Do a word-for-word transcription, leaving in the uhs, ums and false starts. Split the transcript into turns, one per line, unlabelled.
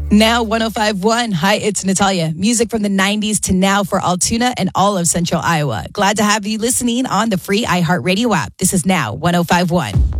Now one oh five point one. Hi, it's Natalia. Music from the nineties to now for Altoona and all of Central Iowa. Glad to have you listening on the free iHeartRadio app. This is Now one oh five point one.